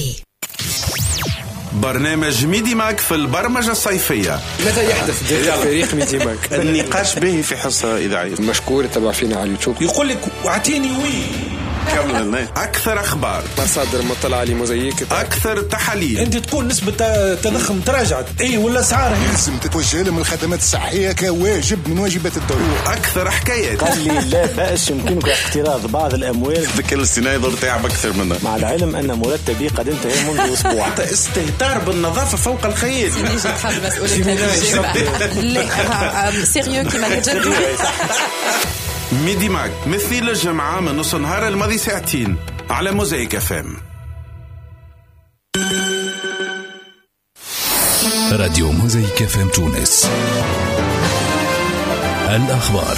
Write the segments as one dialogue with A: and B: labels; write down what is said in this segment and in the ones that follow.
A: RFI.
B: برنامج ميدي ماك في البرمجة الصيفية.
C: ماذا يحدث داخل فريق ميدي ماك؟
B: النقاش به في حصة إذاعية.
C: مشكور تبع فينا على اليوتيوب.
D: يقول لك اعطيني
B: أكثر أخبار،
C: مصادر مطلعة لمزيك،
B: أكثر تحاليل.
D: أنت تكون نسبة تضخم تراجعت ولا أسعار
E: لازم تتوجه لهم الخدمات الصحية كواجب من واجبات الدولة.
B: أكثر حكايات.
F: قال لي لا بأس يمكنك اقتراض بعض الأموال.
B: الذكاء الاصطناعي يضر تعب أكثر منه،
F: مع العلم أن مرتبي قد انتهى منذ أسبوع.
B: حتى استهتار بالنظافة فوق الخيال.
A: سيريو كما
B: ميدي ماك مثل الجمعة من نص نهار الماضي ساعتين على موزايك FM.
G: راديو موزايك FM تونس. الأخبار.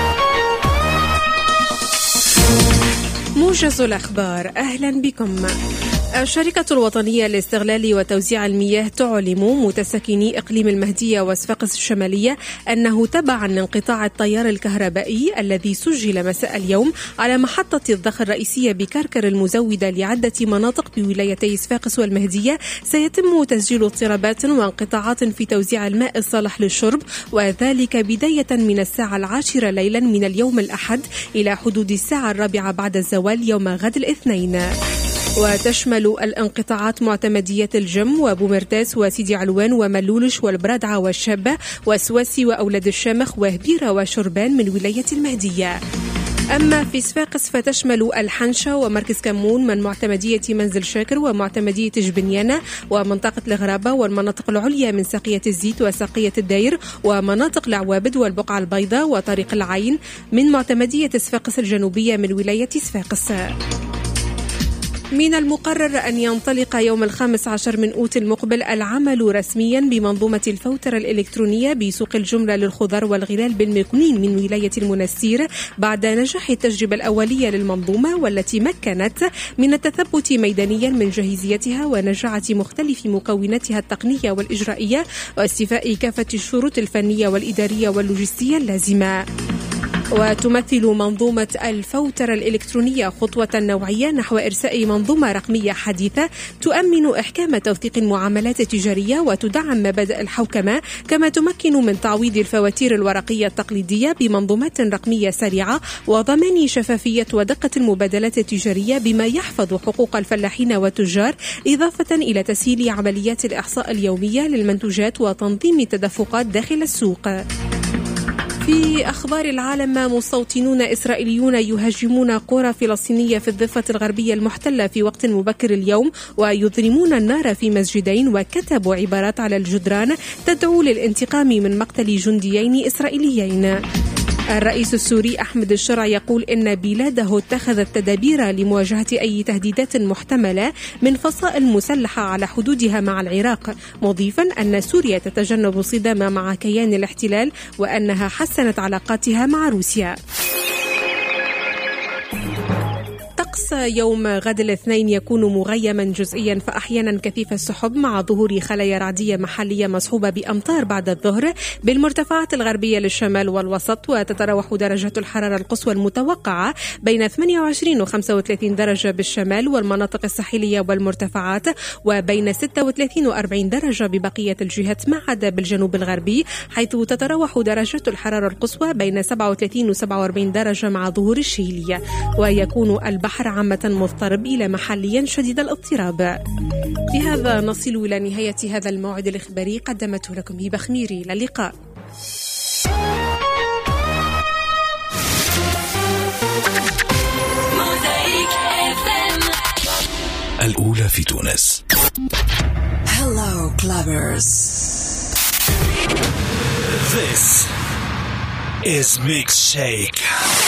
H: موجز الأخبار، أهلا بكم. الشركة الوطنية لاستغلال وتوزيع المياه تعلم متسكني إقليم المهدية وصفاقس الشمالية أنه تبعا لانقطاع التيار الكهربائي الذي سجل مساء اليوم على محطة الضخ الرئيسية بكركر المزودة لعدة مناطق بولايتي صفاقس والمهدية، سيتم تسجيل اضطرابات وانقطاعات في توزيع الماء الصالح للشرب، وذلك بداية من الساعة 10 ليلا من اليوم الأحد إلى حدود الساعة 4 بعد الزوال يوم غد الاثنين. وتشمل الانقطاعات معتمديات الجم وبومرداس وسيدي علوان وملولش والبرادعة والشابة وسواسي وأولاد الشامخ وهبيرة وشربان من ولاية المهدية. أما في صفاقس فتشمل الحنشة ومركز كمون من معتمدية منزل شاكر ومعتمدية جبنيانة ومنطقة الغرابة والمناطق العليا من ساقية الزيت وساقية الداير ومناطق العوابد والبقعة البيضاء وطريق العين من معتمدية صفاقس الجنوبية من ولاية صفاقس. من المقرر أن ينطلق يوم 15 من أوت المقبل العمل رسميا بمنظومة الفوترة الإلكترونية بسوق الجملة للخضار والغلال بالمكنين من ولاية المنستير بعد نجاح التجربة الأولية للمنظومة، والتي مكنت من التثبت ميدانيا من جاهزيتها ونجاعة مختلف مكوناتها التقنية والإجرائية واستيفاء كافة الشروط الفنية والإدارية واللوجستية اللازمة. وتمثل منظومة الفوترة الإلكترونية خطوة نوعية نحو إرساء منظومة رقمية حديثة تؤمن إحكام توثيق المعاملات التجارية وتدعم مبادئ الحوكمة، كما تمكن من تعويض الفواتير الورقية التقليدية بمنظومات رقمية سريعة وضمان شفافية ودقة المبادلات التجارية بما يحفظ حقوق الفلاحين والتجار، إضافة إلى تسهيل عمليات الإحصاء اليومية للمنتوجات وتنظيم التدفقات داخل السوق. في أخبار العالم، مستوطنون إسرائيليون يهاجمون قرى فلسطينية في الضفة الغربية المحتلة في وقت مبكر اليوم ويضرمون النار في مسجدين، وكتبوا عبارات على الجدران تدعو للانتقام من مقتل جنديين إسرائيليين. الرئيس السوري أحمد الشرع يقول إن بلاده اتخذت تدابير لمواجهة أي تهديدات محتملة من فصائل مسلحة على حدودها مع العراق، مضيفا أن سوريا تتجنب الصدام مع كيان الاحتلال وأنها حسنت علاقاتها مع روسيا. طقس يوم غد الاثنين يكون مغيما جزئيا فأحيانا كثيف السحب مع ظهور خلايا رعدية محلية مصحوبة بأمطار بعد الظهر بالمرتفعات الغربية للشمال والوسط، وتتراوح درجة الحرارة القصوى المتوقعة بين 28 و 35 درجة بالشمال والمناطق الساحلية والمرتفعات، وبين 36 و 40 درجة ببقية الجهات ما عدا بالجنوب الغربي، حيث تتراوح درجة الحرارة القصوى بين 37 و 47 درجة مع ظهور الشيلية، ويكون البحر عامة مضطرب إلى محليا شديد الاضطراب. بهذا نصل إلى نهاية هذا الموعد الإخباري قدمته لكم هبة خميري. إلى اللقاء.
G: الأولى في تونس.
A: Hello Clubbers.
D: This is Mixshake.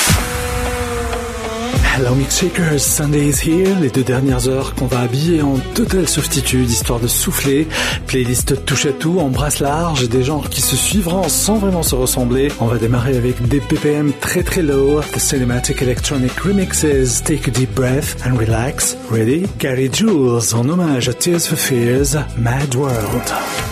I: Hello Mixshakers, Sunday is here, les 2 dernières heures qu'on va habiller en totale softitude, histoire de souffler. Playlist touche à tout, en brasse large, des genres qui se suivront sans vraiment se ressembler. On va démarrer avec des BPM très très low, the cinematic electronic remixes, take a deep breath and relax. Ready? Gary Jules en hommage à Tears for Fears, Mad World.